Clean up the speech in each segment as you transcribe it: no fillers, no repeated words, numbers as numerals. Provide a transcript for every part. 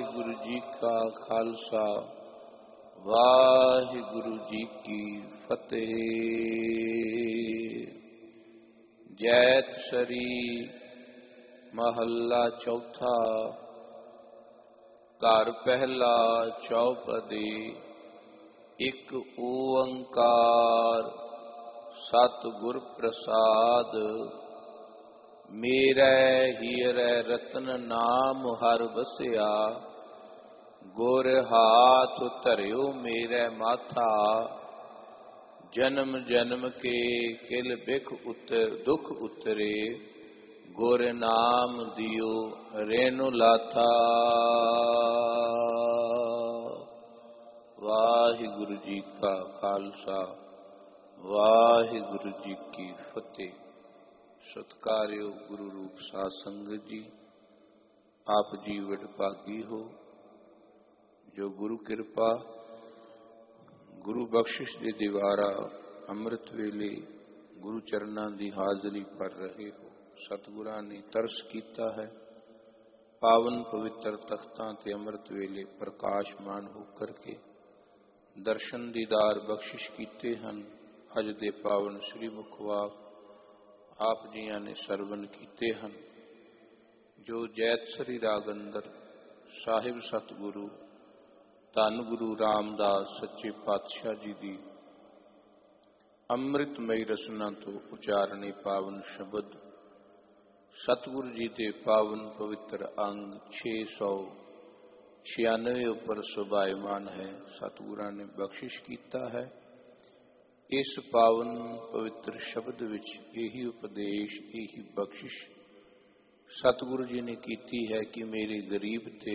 वाहिगुरु जी का खालसा वाहिगुरु जी की फतेह। जैत सरी महला चौथा। घर पहला चौपदी। एक ओंकार सतगुर प्रसाद। मेरे हीरे रतन नाम हर बसिया। गुर हाथ धरियो मेरे माथा। जन्म जन्म के किल बिख उतर दुख उतरे। गुर नाम दियो रेनु लाथा। वाहिगुरु जी का खालसा वाहिगुरु जी की फतेह। सत्कारयोग गुरु रूप साध संगत जी, आप जी वडभागी हो जो गुरु कृपा गुरु बख्शिश दे दीवारा अमृत वेले गुरु चरना की हाजरी कर रहे हो। सतगुरां ने तरस कीता है, पावन पवित्र तख्तां ते अमृत वेले प्रकाशमान होकर के दर्शन दीदार बख्शिश कीते हैं। अज दे पावन श्री मुखवाक आप जियां ने सरवण कीते हैं। जो जैतसरी राग अंदर साहिब सतगुरु धन गुरु रामदास सच्चे पातशाह जी की अमृतमयी रसना तो उचारने पावन शब्द सतगुरु जी के पावन पवित्र अंग 696 उपर सुभायमान है। सतगुरां ने बख्शिश कीता है। इस पावन पवित्र शब्द विच यही उपदेश यही बख्शिश सतगुरु जी ने कीती है कि मेरे गरीब थे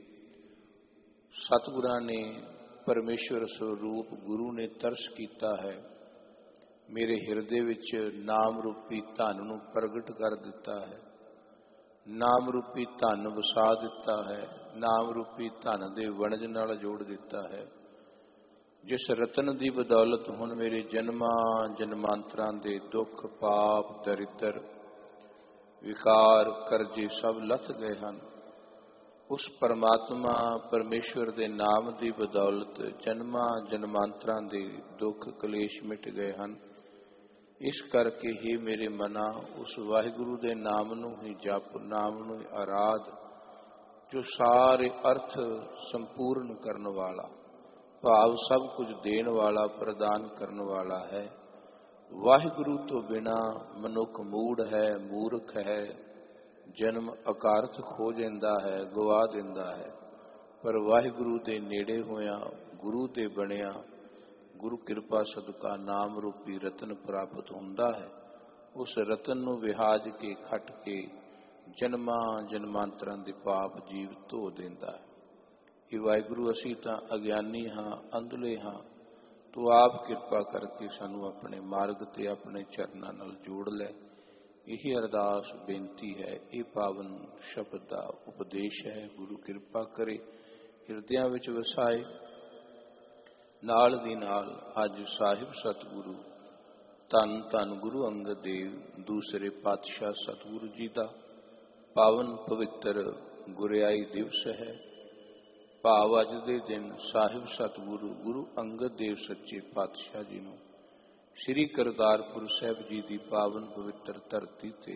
सतगुरां ने परमेश्वर स्वरूप गुरु ने तरस कीता है। मेरे हिरदे विच नाम रूपी धन नूं प्रगट कर दिता है। नाम रूपी धन वसा दिता है। नाम रूपी धन दे वणज नाल जोड़ दिता है। जिस रतन की बदौलत हुण मेरे जन्मां जन्मांतरां दे दुख पाप दरिद्र विकार करजे सब लथ गए हैं। उस परमात्मा परमेश्वर के नाम की बदौलत जन्मां जन्मांतरां दे दुख कलेश मिट गए हैं। इस करके ही मेरे मना उस वाहिगुरु के नाम नूं ही जप नाम नूं ही आराध जो सारे अर्थ संपूर्ण करने वाला भाव सब कुछ देने वाला प्रदान करने वाला है। वाहिगुरु तो बिना मनुख मूढ़ है मूर्ख है जन्म अकारथ खो जाता है गवा देता है। पर वाहिगुरु के नेड़े होया गुरु दे बनिया गुरु कृपा सदका नाम रूपी रतन प्राप्त होंदा है। उस रतन नूं विहाज के खट के जन्मां जन्मांतरां दे पाप जीव धो देंदा है। कि वाहिगुरु असीं तां अग्यानी हाँ अंधले हाँ तो आप कृपा करके सानू अपने मार्ग ते अपने चरनां नाल जोड़ लै। यही अरदास बेनती है। ये पावन शब्द का उपदेश है। गुरु कृपा करे हिरदियां विच वसाए। नाल दी नाल अज साहिब सतगुरु धन धन गुरु अंगद देव दूसरे पातशाह सतगुरु जी का पावन पवित्र गुरियाई दिवस है। भाव अज दे दिन साहिब सतगुरु गुरु अंगद देव सच्चे पातशाह जी नूं श्री करतारपुर साहिब जी की पावन पवित्र धरती ते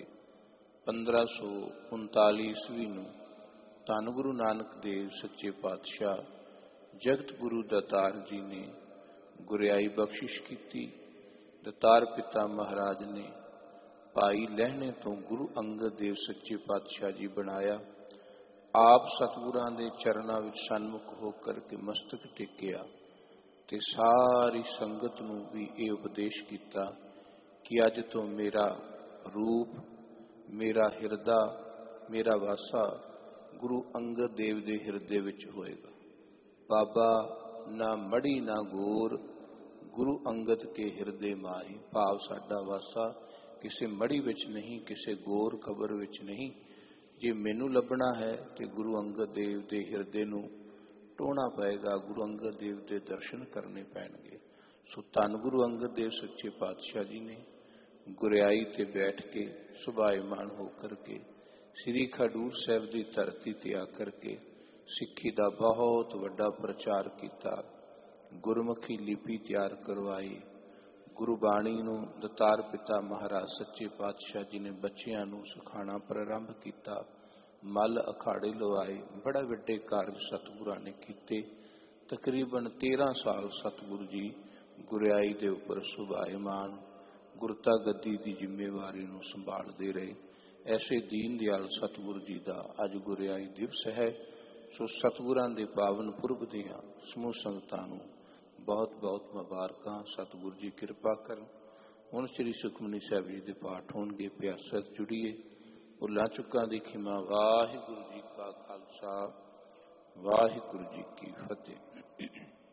1539 ईस्वी नूं धन गुरु नानक देव सच्चे पातशाह जगत गुरु दातार जी ने गुरियाई बख्शिश की। दातार पिता महाराज ने भाई लहने तो गुरु अंगद देव सच्चे पातशाह जी बनाया। आप सतगुरां दे चरनां विच सन्मुख होकर के मस्तक टेकिया ते सारी संगत नूं भी ये उपदेश किया कि अज तो मेरा रूप मेरा हिरदा मेरा वासा गुरु अंगद देव दे हिरदे विच होएगा। बाबा ना मड़ी ना गोर गुरु अंगद के हिरदे माही। भाव साडा वासा किसी मड़ी विच नहीं किसी गोर कबर विच नहीं। जे मैनू लभना है तो गुरु अंगद देव के हिरदे नूं टोना पएगा। गुरु अंगद देव के दर्शन करने पैणगे। सो धन गुरु अंगद देव सच्चे पातशाह जी ने गुरियाई ते बैठ के सुभायमान होकर के श्री खडूर साहिब की धरती ते आकर के ਸਿੱਖੀ ਦਾ ਬਹੁਤ ਵੱਡਾ ਪ੍ਰਚਾਰ ਕੀਤਾ। ਗੁਰਮੁਖੀ ਲਿਪੀ ਤਿਆਰ ਕਰਵਾਈ। ਗੁਰੂ ਬਾਣੀ ਨੂੰ ਦਤਾਰ ਪਿਤਾ ਮਹਾਰਾਜ ਸੱਚੇ ਪਾਤਸ਼ਾਹ ਜੀ ਨੇ ਬੱਚਿਆਂ ਨੂੰ ਸਿਖਾਉਣਾ ਪ੍ਰਾਰੰਭ ਕੀਤਾ। ਮੱਲ ਅਖਾੜੇ ਲਵਾਏ। ਬੜੇ ਵੱਡੇ ਕਾਰਜ ਸਤਿਗੁਰਾਂ ਨੇ ਕੀਤੇ। ਤਕਰੀਬਨ 13 ਸਾਲ ਸਤਿਗੁਰੂ ਜੀ ਗੁਰਿਆਈ ਦੇ ਉੱਪਰ ਸੁਭਾਇਮਾਨ ਗੁਰਤਾ ਗੱਦੀ ਦੀ ਜ਼ਿੰਮੇਵਾਰੀ ਨੂੰ ਸੰਭਾਲਦੇ ਰਹੇ। ਐਸੇ ਦੀਨ ਦਿਆਲ ਸਤਿਗੁਰੂ ਜੀ ਦਾ ਅੱਜ ਗੁਰਿਆਈ ਦਿਵਸ ਹੈ। ਸੋ ਸਤਿਗੁਰਾਂ ਦੇ ਪਾਵਨ ਪੁਰਬ ਦੀਆਂ ਸਮੂਹ ਸੰਗਤਾਂ ਨੂੰ ਬਹੁਤ ਬਹੁਤ ਮੁਬਾਰਕਾਂ। ਸਤਿਗੁਰੂ ਜੀ ਕਿਰਪਾ ਕਰਨ। ਹੁਣ ਸ੍ਰੀ ਸੁਖਮਨੀ ਸਾਹਿਬ ਜੀ ਦੇ ਪਾਠ ਹੋਣਗੇ। ਪਿਆਰ ਸਹਿਤ ਜੁੜੀਏ। ਭੁੱਲਾਂ ਚੁੱਕਾਂ ਦੀ ਖਿਮਾ। ਵਾਹਿਗੁਰੂ ਜੀ ਕਾ ਖਾਲਸਾ, ਵਾਹਿਗੁਰੂ ਜੀ ਕੀ ਫਤਿਹ।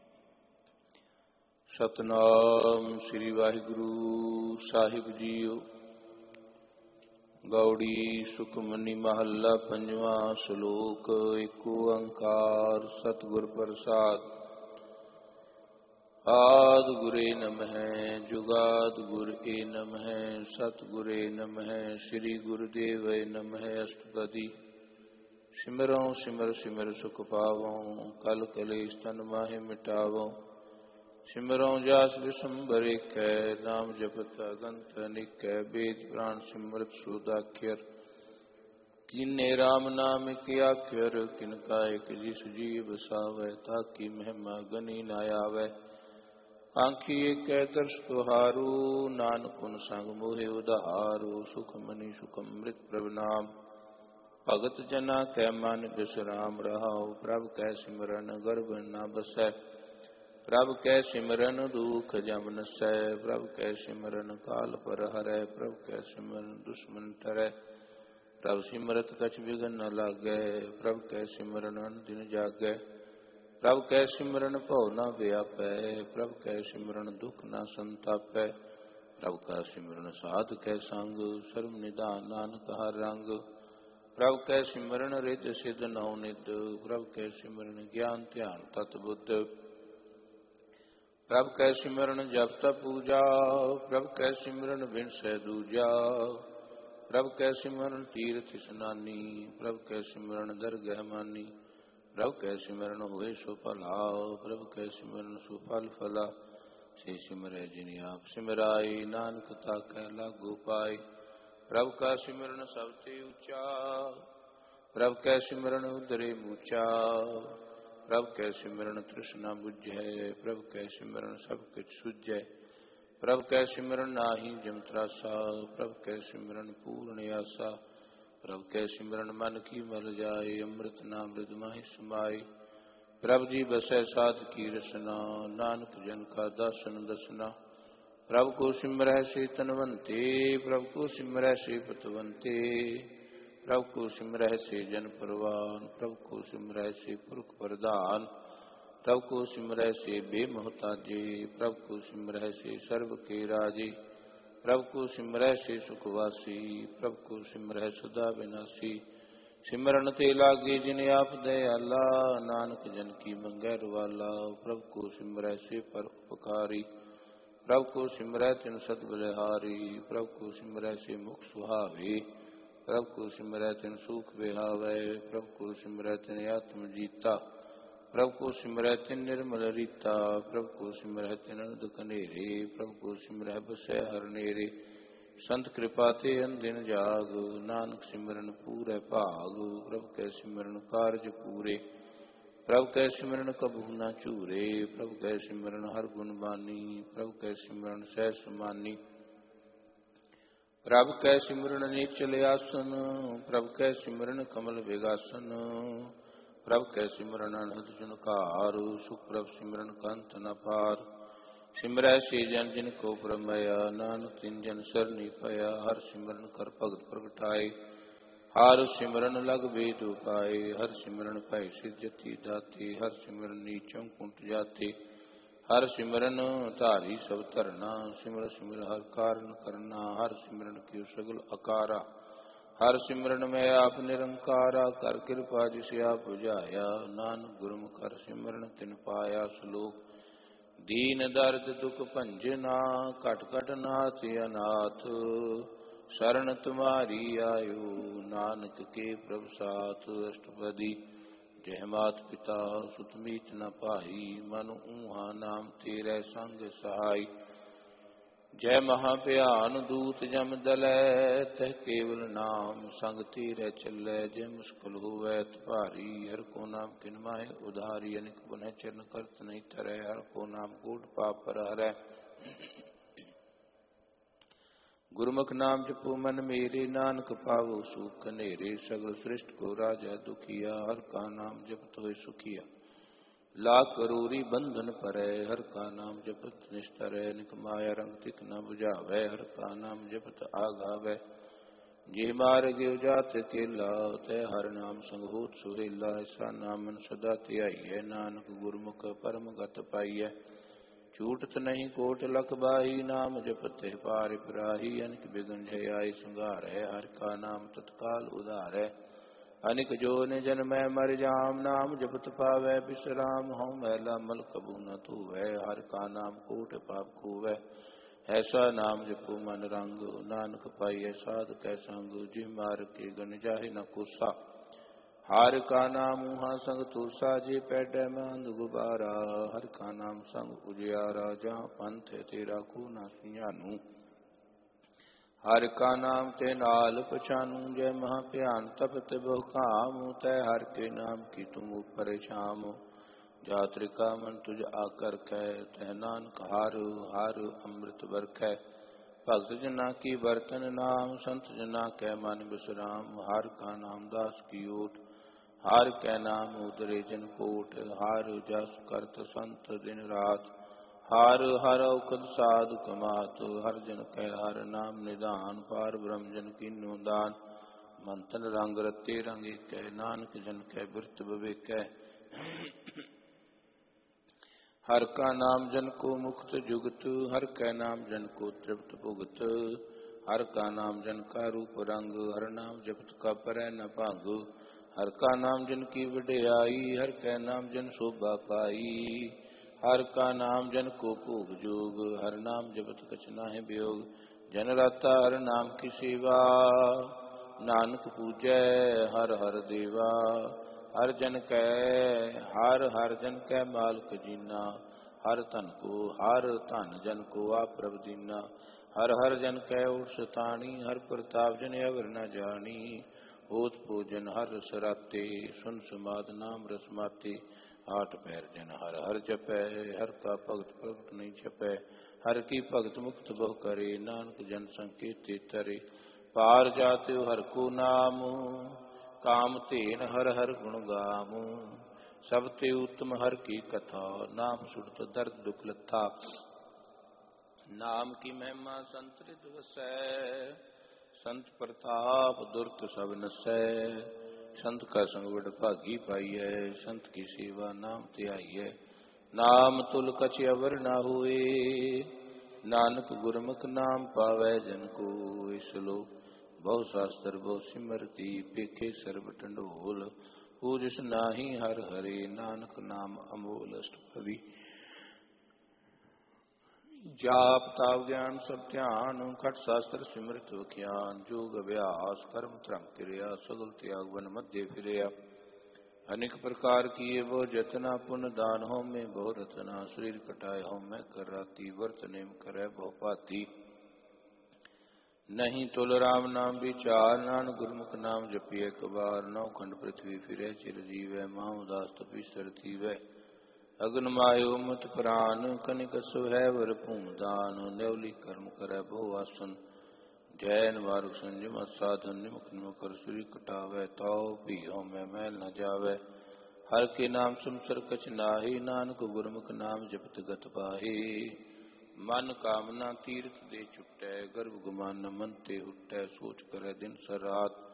ਸਤਨਾਮ ਸ੍ਰੀ ਵਾਹਿਗੁਰੂ ਸਾਹਿਬ ਜੀਓ। ਗੌੜੀ ਸੁਖਮਨੀ ਮਹੱਲਾ ਪੰਜਵਾਂ। ਸ਼ਲੋਕ। ਏਕ ਓੰਕਾਰ ਸਤਿਗੁਰ ਪ੍ਰਸਾਦਿ। ਆਦਿ ਗੁਰੇ ਨਮਹਿ ਜੁਗਾਦਿ ਗੁਰ ਏ ਨਮਹਿ। ਸਤਿਗੁਰੇ ਨਮਹਿ ਸ੍ਰੀ ਗੁਰੁਦੇਵ ਨਮਹਿ। ਅਸ਼ਟਪਦੀ। ਸਿਮਰਉ ਸਿਮਰ ਸਿਮਰ ਸੁਖ ਪਾਵਉ। ਕਲ ਕਲੇਸ਼ ਤਨ ਮਾਹਿ ਮਿਟਾਵਉ। ਸਿਮਰਉ ਜਾਸ ਵਿਸੰਬਰ ਏਕੈ। ਨਾਮ ਜਪਤ ਅਗੰਤ ਅਨੇਕੈ। ਵੇਦ ਪ੍ਰਾਨ ਸਿਮਰਤ ਸੋਦਾਖਿਰ। ਕੀਨੇ ਰਾਮ ਨਾਮ ਇਕ ਆਖਿਰ। ਕਿਨ ਕਾ ਇਕ ਜਿਸ ਜੀ ਵਸਾਵੈ। ਤਾਕੀ ਮਹਿਮਾ ਗਨੀ ਨਾ ਆਵੈ। ਆਖੀ ਏਕੈ ਦਰਸ ਤੁਹਾਰੂ। ਨਾਨਕ ਹੁਨ ਸੰਗ ਮੋਹਿ ਉਧਾਰੂ। ਸੁਖਮਨੀ ਸੁਖ ਅੰਮ੍ਰਿਤ ਪ੍ਰਭ ਨਾਮ। ਭਗਤ ਜਨਾ ਕੈ ਮਨ ਬਿਸਰਾਮ ਰਹਾਉ। ਪ੍ਰਭ ਕੈ ਸਿਮਰਨ ਗਰਭ ਨ ਬਸੈ। ਪ੍ਰਭ ਕੈ ਸਿਮਰਨ ਦੁਖ ਜਮ ਨਸੈ। ਪ੍ਰਭ ਕੈ ਸਿਮਰਨ ਕਾਲ ਪਰ ਹਰੈ। ਪ੍ਰਭ ਕੈ ਸਿਮਰਨ ਦੁਸ਼ਮਨ ਟਰੈ। ਪ੍ਰਭ ਸਿਮਰਤ ਕਛ ਵਿਘਨ ਨ ਲਾਗੈ। ਪ੍ਰਭ ਕੈ ਸਿਮਰਨ ਅਨ ਦਿਨ ਜਾਗੈ। ਪ੍ਰਭ ਕੈ ਸਿਮਰਨ ਭਉ ਨ ਵਿਆਪੈ। ਪ੍ਰਭ ਕੈ ਸਿਮਰਨ ਦੁਖ ਨ ਸੰਤਾਪੈ। ਪ੍ਰਭ ਕੈ ਸਿਮਰਨ ਸਾਧ ਕੈ ਸੰਗ। ਸਰਬ ਨਿਧਾਨ ਨਾਨਕ ਹਰਿ ਰੰਗ। ਪ੍ਰਭ ਕੈ ਸਿਮਰਨ ਰਿੱਧ ਸਿੱਧ ਨਉ ਨਿਧ। ਪ੍ਰਭ ਕੈ ਸਿਮਰਨ ਗਿਆਨ ਧਿਆਨ ਤਤ ਬੁੱਧ। ਪ੍ਰਭ ਕੈ ਸਿਮਰਨ ਜਪ ਤਪ ਪੂਜਾ। ਪ੍ਰਭ ਕੈ ਸਿਮਰਨ ਬਿਨਸੈ ਦੂਜਾ। ਪ੍ਰਭ ਕੈ ਸਿਮਰਨ ਤੀਰਥ ਇਸਨਾਨੀ। ਪ੍ਰਭ ਕੈ ਸਿਮਰਨ ਦਰਗਹਿ ਮਾਨੀ। ਪ੍ਰਭ ਕੈ ਸਿਮਰਨ ਹੋਏ ਸੋ ਭਲਾ। ਪ੍ਰਭ ਕੈ ਸਿਮਰਨ ਸੋ ਫਲ ਫਲਾ। ਸੇ ਸਿਮਰੈ ਜਿਨਿ ਆਪ ਸਿਮਰਾਏ। ਨਾਨਕ ਤਾ ਕੈ ਲਾਗੂ ਪਾਏ। ਪ੍ਰਭ ਕਾ ਸਿਮਰਨ ਸਭ ਤੇ ਉੱਚਾ। ਪ੍ਰਭ ਕੈ ਸਿਮਰਨ ਉਦਰੇ ਮੂਚਾ। ਪ੍ਰਭ ਕੈ ਸਿਮਰਨ ਤ੍ਰਿਸ਼ਨਾ ਬੁਝੈ। ਪ੍ਰਭ ਕੈ ਸਿਮਰਨ ਸਭ ਕਿਛ ਸੁਝੈ। ਪ੍ਰਭ ਕੈ ਸਿਮਰਨ ਨਾਹੀ ਜਮ ਤਰਾਸਾ। ਪ੍ਰਭ ਕੈ ਸਿਮਰਨ ਪੂਰਨ ਆਸਾ। ਪ੍ਰਭ ਕੈ ਸਿਮਰਨ ਮਨ ਕੀ ਮਲ ਜਾਏ। ਅੰਮ੍ਰਿਤ ਨਾਮ ਰਿਦ ਮਾਹਿ ਸਮਾਏ। ਪ੍ਰਭ ਜੀ ਬਸੈ ਸਾਧ ਕੀ ਰਸਨਾ। ਨਾਨਕ ਜਨ ਕਾ ਦਾਸਨ ਦਸਨਾ। ਪ੍ਰਭ ਕੋ ਸਿਮਰੈ ਸੇ ਤਨਵੰਤੇ। ਪ੍ਰਭ ਕੋ ਸਿਮਰੈ ਸੇ ਪਤਵੰਤੇ। ਪ੍ਰਭ ਕੋ ਸਿਮਰੈ ਸੇ ਜਨ ਪਰਵਾਨ। ਪ੍ਰਭ ਕੋ ਸਿਮਰੈ ਸੇ ਪੁਰਖ ਪ੍ਰਧਾਨ। ਪ੍ਰਭ ਕੋ ਸਿਮਰੈ ਸੇ ਬੇਮੁਹਤਾਜੇ। ਪ੍ਰਭ ਕੋ ਸਿਮਰੈ ਸੇ ਸਰਬ ਕੇ ਰਾਜੇ। ਪ੍ਰਭ ਕੋ ਸਿਮਰੈ ਸੇ ਸੁਖ ਵਾਸੀ। ਪ੍ਰਭ ਕੋ ਸਿਮਰੈ ਸਦਾ ਵਿਨਾਸੀ। ਸਿਮਰਨ ਤੇ ਲਾਗੇ ਜਿਨ ਆਪ ਦਇਆਲਾ। ਨਾਨਕ ਜਨ ਕੀ ਮੰਗੈ ਰਵਾਲਾ। ਪ੍ਰਭ ਕੋ ਸਿਮਰੈ ਸੇ ਪਰ ਉਪਕਾਰੀ। ਪ੍ਰਭ ਕੋ ਸਿਮਰੈ ਤਿਨ ਸਦ ਬਲਿਹਾਰੀ। ਪ੍ਰਭ ਕੋ ਸਿਮਰੈ ਸੇ ਮੁਖ ਸੁਹਾਵੇ। ਪ੍ਰਭ ਕੋ ਸਿਮਰੈ ਤਿਨ ਸੂਖ ਵਿਹਾਵੈ। ਪ੍ਰਭ ਕੋ ਸਿਮਰੈ ਤਿਨ ਆਤਮ ਜੀਤਾ। ਪ੍ਰਭ ਕੋ ਸਿਮਰੈ ਤਿਨ ਨਿਰਮਲ ਰੀਤਾ। ਪ੍ਰਭ ਕੋ ਸਿਮਰੈ ਤਿਨ ਅਨੰਦ ਕਨੇਰੇ। ਪ੍ਰਭ ਕੋ ਸਿਮਰੈ ਬਸੈ ਹਰਿ ਨੇਰੇ। ਸੰਤ ਕਿਰਪਾ ਤੇ ਅਨਦਿਨ ਜਾਗ। ਨਾਨਕ ਸਿਮਰਨ ਪੂਰੈ ਭਾਗ। ਪ੍ਰਭ ਕੈ ਸਿਮਰਨ ਕਾਰਜ ਪੂਰੇ। ਪ੍ਰਭ ਕੈ ਸਿਮਰਨ ਕਬਹੂ ਨ ਝੂਰੇ। ਪ੍ਰਭ ਕੈ ਸਿਮਰਨ ਹਰਿ ਗੁਣ ਬਾਨੀ। ਪ੍ਰਭ ਕੈ ਸਿਮਰਨ ਸਹਿਜ ਸਮਾਨੀ। ਪ੍ਰਭ ਕੈ ਸਿਮਰਨ ਨੀਚਲ ਆਸਨ। ਪ੍ਰਭ ਕੈ ਸਿਮਰਨ ਕਮਲ ਵਿਗਾਸਨ। ਪ੍ਰਭ ਕੈ ਸਿਮਰਨ ਅਨਹਦ ਜੁਨਕਾਰ। ਸੁਖ ਪ੍ਰਭ ਸਿਮਰਨ ਕੰਤ ਨ ਪਾਰ। ਸਿਮਰੈ ਸੇ ਜਨ ਜਿਨ ਕੋ ਪ੍ਰਮਇਆ। ਨਾਨਕ ਤਿਨ ਜਨ ਸਰਨੀ ਭਇਆ। ਹਰਿ ਸਿਮਰਨ ਕਰ ਭਗਤ ਪ੍ਰਗਟਾਏ। ਹਰਿ ਸਿਮਰਨ ਲਗ ਵੇਦ ਉਪਾਏ। ਹਰਿ ਸਿਮਰਨ ਭੈ ਸਿਧਿ ਦਾਤੇ। ਹਰਿ ਸਿਮਰਨ ਨੀਚੋਂ ਕੁੰਟ ਜਾਤੇ। ਹਰਿ ਸਿਮਰਨ ਧਾਰੀ ਸਭ ਧਰਨਾ। ਸਿਮਰ ਸਿਮਰ ਹਰਿ ਕਾਰਨ ਕਰਨਾ। ਹਰਿ ਸਿਮਰਨ ਕੀ ਸਗਲ ਅਕਾਰਾ। ਹਰਿ ਸਿਮਰਨ ਮੈਂ ਆਪ ਨਿਰੰਕਾਰਾ। ਕਰ ਕਿਰਪਾ ਜਿਸ ਆਪ ਬੁਝਾਇਆ। ਨਾਨਕ ਗੁਰਮੁਖ ਹਰਿ ਸਿਮਰਨ ਤਿਨ ਪਾਇਆ। ਸ਼ਲੋਕ। ਦੀਨ ਦਰਦ ਦੁਖ ਭੰਜਨਾ। ਘਟ ਘਟ ਨਾਥ ਅਨਾਥ। ਸ਼ਰਨ ਤੁਮਾਰੀ ਆਇਓ। ਨਾਨਕ ਕੇ ਪ੍ਰਭ ਸਾਥ। ਅਸ਼ਟਪਦੀ। जय मात पिता सुत मीत न पाही, मन ऊहा नाम तेरे संग सहाय। जय महाभयान दूत जम दलै, तह केवल नाम संग तेरे चलै। जय मुश्किल होवै भारी, हर को नाम किन माहे उधारी। अनिक पुनः चरण करत नहीं तरै, हर को नाम कूट पाप पर हरै। गुरमुख नाम जपो मन मेरे, नानक पावो सुख कनेरे। सगल सृष्ट को राजा दुखिया, हर का नाम जपत होय सुखिया। लाख करोरी बंधन परै, हर का नाम जपत निस्तरै। निक माया रंग तिक न बुझावै, हर का नाम जपत आगावै। जे मार्ग जात केला, तै हर नाम संग होत सुहेला। ऐसा नाम मन सदा ध्याइयै, नानक गुरमुख परम गत पाइयै। छूटत नहीं कोट लख बाही, नाम जपते पार पिराही। अनिक बिघन जय आय संघारै, हर का नाम तत्काल उधारै। अनिक जोन जन्मै मर जाम, नाम जपत पावै बिश्राम। हऊँ मैला मल कबू न धोवै, हर का नाम कोट पाप खोवै। ऐसा नाम जपो मन रंग, नानक पाइयै साध कै संग। जिह मार के गन जाहि न कोसा, हर का नाम ऊहा संग तुरसा। जे पैडै मंद गुबारा, हर का नाम संग उजियारा। जहाँ पंथ तेरा को न सुझानू, हर का नाम ते नाल पछानू। जय महाभयान तपत बहु काम, तै हर के नाम की तुम ऊपर छाम। जात्रिका मन तुझ आकर कै, तह नानक हार हार अमृत बरखै। भगत जना की बरतन नाम, संत जना कै मन विश्राम। हर का नाम दास की ओट, हर कै नाम उतरे जन कोट। हर जस करत संत दिन रात, हर हर औखद साधु कमात। हर जन कै हर नाम निधान, पार ब्रह्म जन कीन्यो दान। मंथन रंग रते रंग एकै, नानक जन कै बिरत विवेकै। हर का नाम जन को मुक्त जुगत, हर कै नाम जन को तृप्त भुगत। हर का नाम जन का रूप रंग, हर नाम जपत का परै न भंग। हर का नाम जन की वडियाई, हर कै नाम जन शोभा पाई। हर का नाम जन को भोग जोग, हर नाम जपत कछ नाहि वियोग। जन राता हर नाम की सेवा, नानक पूजै हर हर देवा। हर जन कै हर जन कै मालक जीना, हर धन को हर धन जन को आप प्रभ दीना। हर हर जन कै ओट सतानी, हर प्रताप जन अवर न जानी। होत पूजन हर सराते, सुन समाद नाम रसमाते। आठ पैर जन हर हर जपै, हर का भगत प्रगट नहीं छपै। हर की भगत मुक्त बहु करे, नानक जन संकेते तरे। पार जाते हर को नाम, काम तेन हर हर गुण गाम। सब ते उत्तम हर की कथा, नाम सुनत दर्द दुख लथा। नाम की महिमा संतरित वसै, संत प्रताप दुर्त सब नसै। संत का संग बड़ भागी पाइयै, संत की सेवा नाम ध्याइयै। नाम तुल कछ अवर ना होए, नानक गुरमुख नाम पावै जन को। श्लोक बहु शास्त्र बहु सिमरती, पेखे सर्ब टंडोल। पूजस नाही हर हरे, नानक नाम अमोल अष्टपदी। जाप ताप ज्ञान सब ध्यान, खट शास्त्र सिमृत विज्ञान। जोग अभ्यास कर्म धर्म क्रिया, सगल त्याग वन मध्य फिरया। अनेक प्रकार किए बहु जतना, पुण्य दान हो में बहु रतना। शरीर कटाए हो में कर राती, वर्त नेम करे बहु पाती। नहीं तुल राम नाम विचार, नानक गुरमुख नाम जपिए कबार। नौ खंड पृथ्वी फिरे चिर जीवै, माँ उदास तपीसर थीवै। अगन मायो मत प्राण, कनिक सुहै वर भूम दान। न्यौली कर्म करे बहु आसन, जैन मार्ग संयम साधन। निमुख निमुख कर सूर्य कटावै, ताओ भी हो में मैल न जावै। हर के नाम संसर कछ नाहि, नानक गुरमुख नाम जपत गत पाहि। मन कामना तीर्थ दे छुटै, गर्भ गुमान मन ते हुटै। सोच करे दिन सर रात,